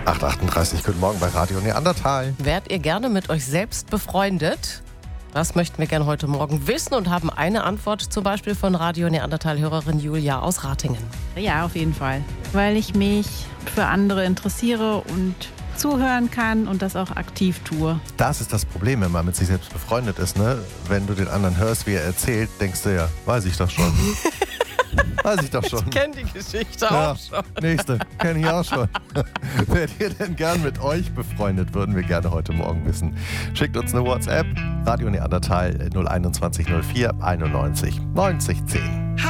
8:38, guten Morgen bei Radio Neandertal. Wärt ihr gerne mit euch selbst befreundet? Das möchten wir gerne heute Morgen wissen und haben eine Antwort zum Beispiel von Radio Neandertal-Hörerin Julia aus Ratingen. Ja, auf jeden Fall. Weil ich mich für andere interessiere und zuhören kann und das auch aktiv tue. Das ist das Problem, wenn man mit sich selbst befreundet ist, ne? Wenn du den anderen hörst, wie er erzählt, denkst du ja, weiß ich doch schon. Weiß ich doch schon. Ich kenne die Geschichte Ja, auch schon. nächste, kenne ich auch schon. Wärt ihr denn gern mit euch befreundet, würden wir gerne heute Morgen wissen. Schickt uns eine WhatsApp, Radio Neandertal 021 04 91 90 10.